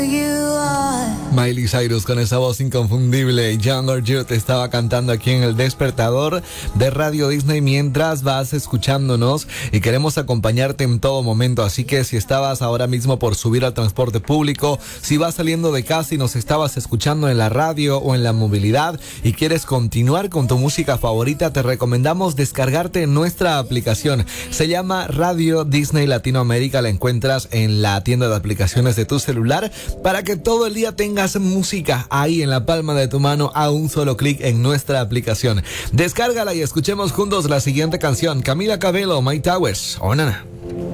Miley Cyrus con esa voz inconfundible. Younger Youth estaba cantando aquí en el despertador de Radio Disney mientras vas escuchándonos, y queremos acompañarte en todo momento. Así que si estabas ahora mismo por subir al transporte público, si vas saliendo de casa y nos estabas escuchando en la radio o en la movilidad y quieres continuar con tu música favorita, te recomendamos descargarte nuestra aplicación. Se llama Radio Disney Latinoamérica. La encuentras en la tienda de aplicaciones de tu celular para que todo el día tengas música ahí en la palma de tu mano a un solo clic en nuestra aplicación. Descárgala y escuchemos juntos la siguiente canción. Camila Cabello, My Towers. Oh, nana.